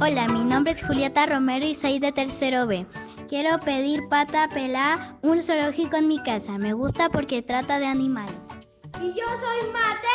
Hola, mi nombre es Julieta Romero y soy de tercero B. Quiero pedir Pata Pelá, un zoológico en mi casa. Me gusta porque trata de animales. Y yo soy Mateo.